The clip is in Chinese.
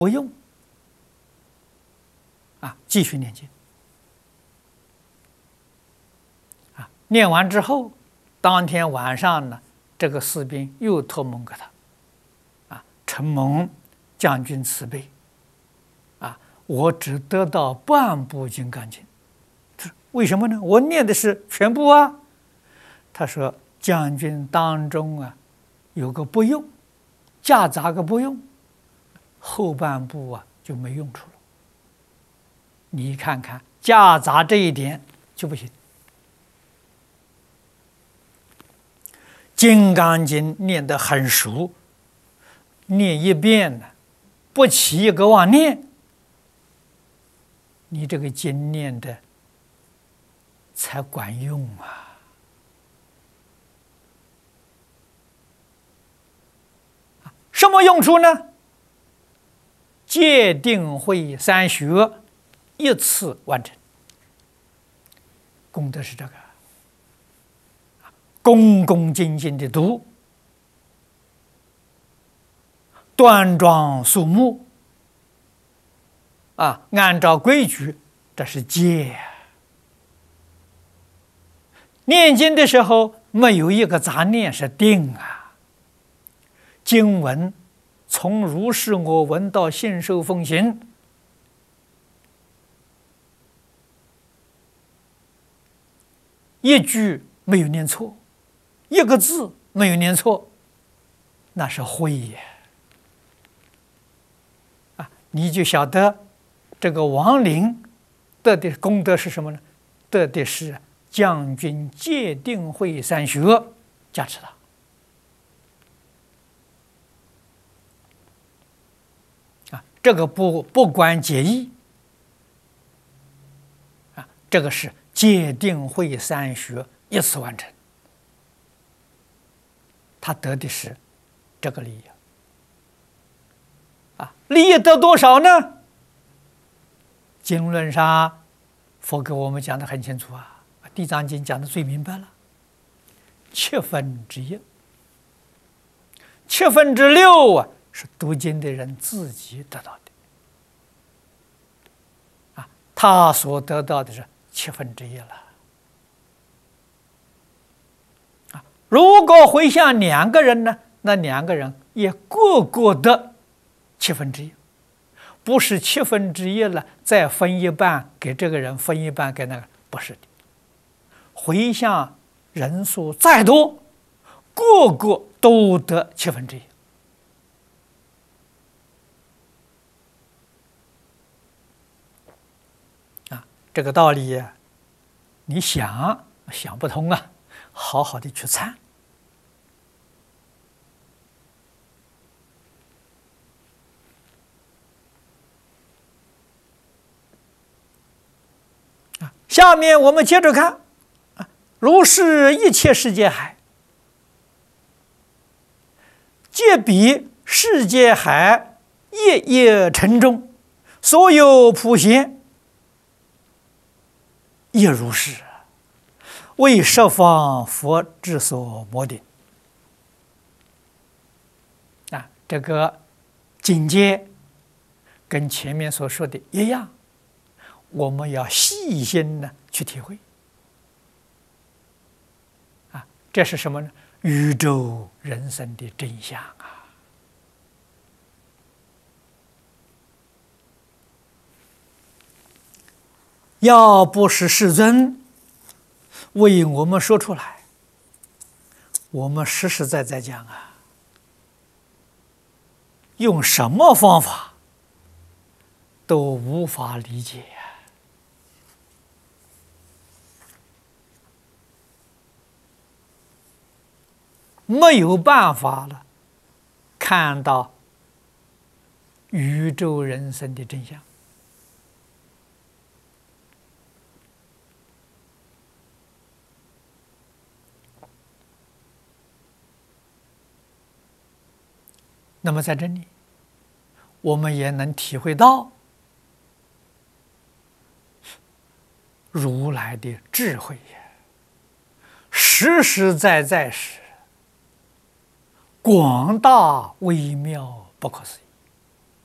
不用继续念经念完之后，当天晚上呢，这个士兵又托梦给他承蒙将军慈悲我只得到半部金刚经。为什么呢？我念的是全部啊。他说将军当中有个不用，夹杂个不用，后半部就没用处了。你看看夹杂这一点就不行。金刚经念得很熟，念一遍呢，不起一个妄念，你这个经念的才管用什么用处呢？戒定慧三学一次完成，功德是这个。恭恭敬敬的读，端庄肃穆按照规矩，这是戒。念经的时候没有一个杂念，是定经文从如是我闻到信受奉行，一句没有念错，一个字没有念错，那是慧也你就晓得这个亡灵得的功德是什么呢？得的是将军戒定慧三学加持他这个不管解义这个是戒定慧三学一次完成，他得的是这个利益利益得多少呢？经论上佛给我们讲得很清楚地藏经讲得最明白了1/7，1/6是读经的人自己得到的他所得到的是1/7了如果回向2个人呢，那2个人也各得1/7，不是1/7了再分一半给这个人，分一半给那个，不是的。回向人数再多，个个都得1/7这个道理你想不通好好的去参下面我们接着看如是一切世界海，皆比世界海夜夜沉重，所有普贤亦如是，为十方佛之所摩顶这个境界跟前面所说的一样，我们要细心的去体会这是什么呢？宇宙人生的真相要不是世尊为我们说出来，我们实实在在讲用什么方法都无法理解没有办法了看到宇宙人生的真相那么在这里我们也能体会到如来的智慧实实在在是广大微妙不可思议